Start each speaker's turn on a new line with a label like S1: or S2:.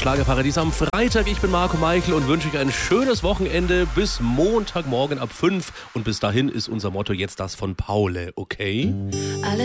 S1: Schlagerparadies am Freitag. Ich bin Marco Meichel und wünsche euch ein schönes Wochenende bis Montagmorgen ab 5. Und bis dahin ist unser Motto jetzt das von Paule, okay?